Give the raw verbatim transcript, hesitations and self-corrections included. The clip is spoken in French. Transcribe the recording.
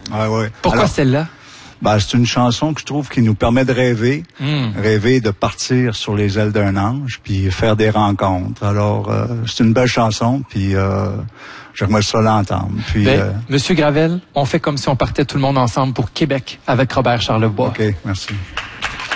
Ah, ouais. Pourquoi Alors, celle-là? Ben, c'est une chanson que je trouve qui nous permet de rêver, Mm. rêver de partir sur les ailes d'un ange, puis faire des rencontres. Alors, euh, c'est une belle chanson, puis euh, j'aimerais ça l'entendre. Puis, Ben, euh, Monsieur Gravel, on fait comme si on partait tout le monde ensemble pour Québec avec Robert Charlebois. OK, merci.